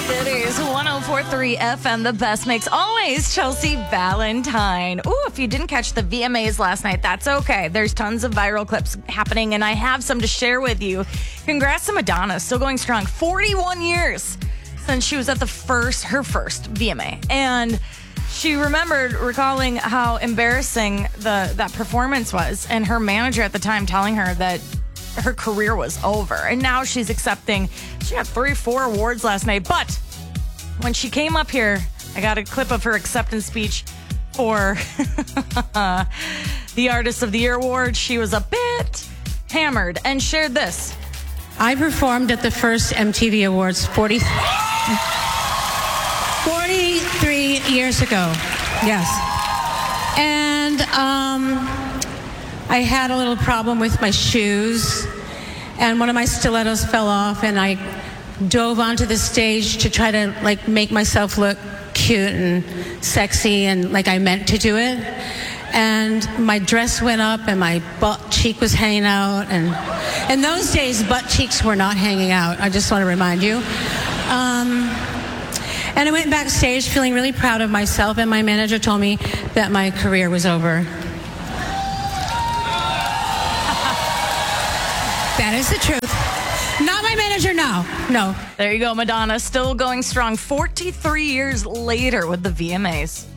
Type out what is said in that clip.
It is 104.3 FM, the best mix. Always Chelsea Valentine. Ooh, if you didn't catch the VMAs last night, that's okay. There's tons of viral clips happening, and I have some to share with you. Congrats to Madonna, still going strong. 41 years since she was at her first VMA. And she remembered recalling how embarrassing that performance was, and her manager at the time telling her that her career was over. And now she's accepting. She got 4 awards last night. But when she came up here, I got a clip of her acceptance speech for the Artist of the Year award. She was a bit hammered and shared this. I performed at the first MTV Awards 43 years ago. Yes. And I had a little problem with my shoes, and one of my stilettos fell off, and I dove onto the stage to try to make myself look cute and sexy, and like I meant to do it. And my dress went up, and my butt cheek was hanging out. And in those days, butt cheeks were not hanging out. I just want to remind you. And I went backstage feeling really proud of myself, and my manager told me that my career was over. That is the truth. Not my manager now. No. There you go, Madonna, still going strong 43 years later with the VMAs.